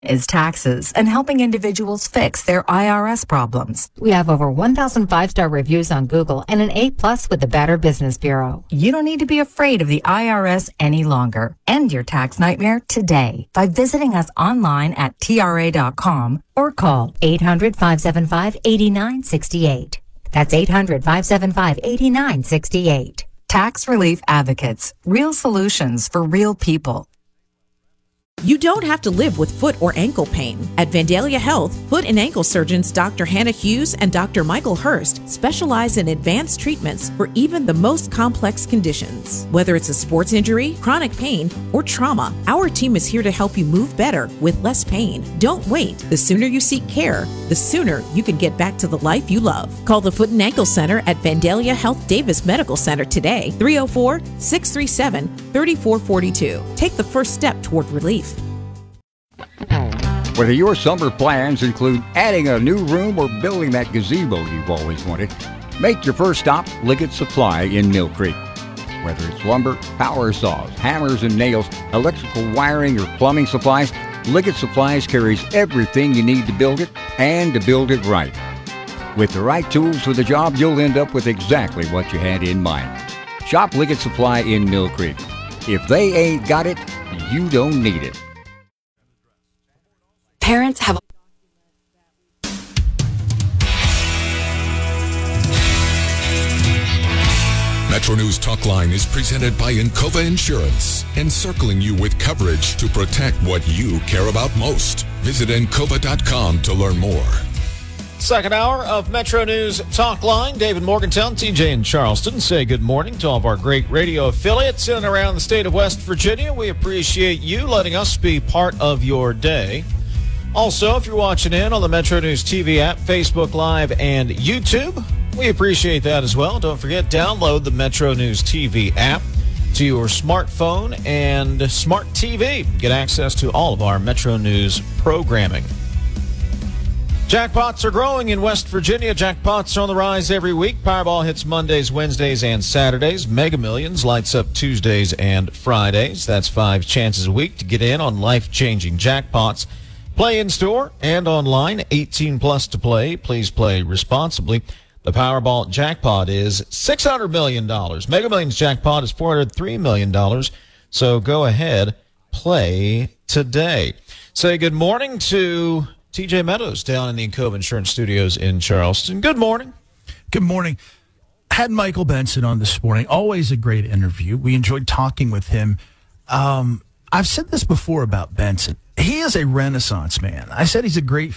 is taxes and helping individuals fix their IRS problems. We have over 1,000 five-star reviews on Google and an A+ with the Better Business Bureau. You don't need to be afraid of the IRS any longer. End your tax nightmare today by visiting us online at TRA.com or call 800-575-8968. That's 800-575-8968. Tax Relief Advocates. Real solutions for real people. You don't have to live with foot or ankle pain. At Vandalia Health, foot and ankle surgeons Dr. Hannah Hughes and Dr. Michael Hurst specialize in advanced treatments for even the most complex conditions. Whether it's a sports injury, chronic pain, or trauma, our team is here to help you move better with less pain. Don't wait. The sooner you seek care, the sooner you can get back to the life you love. Call the Foot and Ankle Center at Vandalia Health Davis Medical Center today, 304-637-3442. Take the first step toward relief. Whether your summer plans include adding a new room or building that gazebo you've always wanted, make your first stop Liggett Supply in Mill Creek. Whether it's lumber, power saws, hammers and nails, electrical wiring, or plumbing supplies, Liggett Supplies carries everything you need to build it and to build it right. With the right tools for the job, you'll end up with exactly what you had in mind. Shop Liggett Supply in Mill Creek. If they ain't got it, you don't need it. Parents have Metro News Talkline is presented by Encova Insurance, encircling you with coverage to protect what you care about most. Visit Encova.com to learn more. Second hour of Metro News Talkline. David Morgantown, TJ in Charleston. Say good morning to all of our great radio affiliates in and around the state of West Virginia. We appreciate you letting us be part of your day. Also, if you're watching in on the Metro News TV app, Facebook Live, and YouTube, we appreciate that as well. Don't forget, download the Metro News TV app to your smartphone and smart TV. Get access to all of our Metro News programming. Jackpots are growing in West Virginia. Jackpots are on the rise every week. Powerball hits Mondays, Wednesdays, and Saturdays. Mega Millions lights up Tuesdays and Fridays. That's 5 chances a week to get in on life-changing jackpots. Play in store and online, 18 plus to play. Please play responsibly. The Powerball jackpot is $600 million. Mega Millions jackpot is $403 million. So go ahead, play today. Say good morning to TJ Meadows down in the Encova Insurance Studios in Charleston. Good morning. Good morning. Had Michael Benson on this morning. Always a great interview. We enjoyed talking with him. I've said this before about Benson. He is a renaissance man. I said he's a great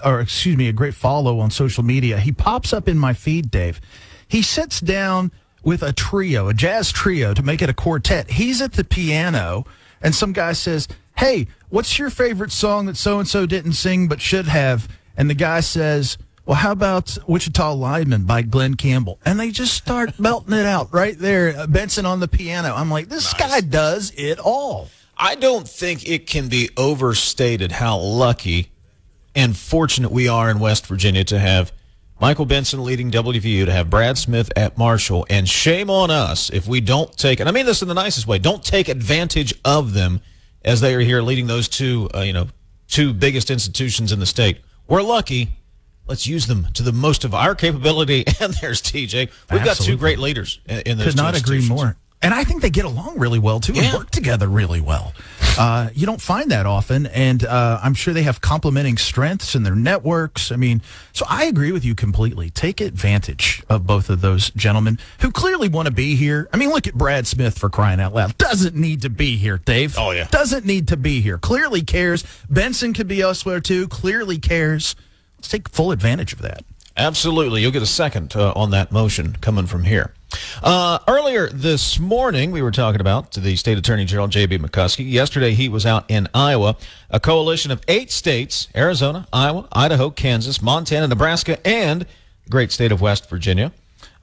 a great follow on social media. He pops up in my feed, Dave. He sits down with a jazz trio to make it a quartet. He's at the piano, and some guy says, "Hey, what's your favorite song that so-and-so didn't sing but should have?" And the guy says, "Well, how about Wichita Lineman by Glenn Campbell?" And they just start belting it out right there, Benson on the piano. I'm like, this guy does it all. I don't think it can be overstated how lucky and fortunate we are in West Virginia to have Michael Benson leading WVU, to have Brad Smith at Marshall, and shame on us if we don't take, and I mean this in the nicest way, don't take advantage of them as they are here leading those two biggest institutions in the state. We're lucky. Let's use them to the most of our capability. And there's TJ. We've got two great leaders in those Could not agree more. And I think they get along really well, too, and work together really well. You don't find that often, and I'm sure they have complementing strengths in their networks. I mean, so I agree with you completely. Take advantage of both of those gentlemen who clearly want to be here. I mean, look at Brad Smith, for crying out loud. Doesn't need to be here, Dave. Oh, yeah. Doesn't need to be here. Clearly cares. Benson could be elsewhere, too. Clearly cares. Let's take full advantage of that. Absolutely. You'll get a second on that motion coming from here. Earlier this morning, we were talking about the State Attorney General J.B. McCuskey. Yesterday, he was out in Iowa. A coalition of 8 states, Arizona, Iowa, Idaho, Kansas, Montana, Nebraska, and the great state of West Virginia,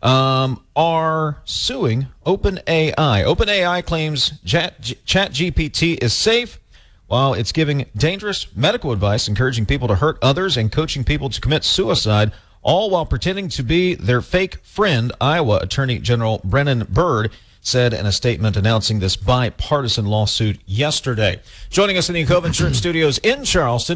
are suing OpenAI. OpenAI claims ChatGPT is safe, while it's giving dangerous medical advice, encouraging people to hurt others, and coaching people to commit suicide, all while pretending to be their fake friend. Iowa Attorney General Brennan Byrd said in a statement announcing this bipartisan lawsuit yesterday. Joining us in the Encova Insurance Studios in Charleston,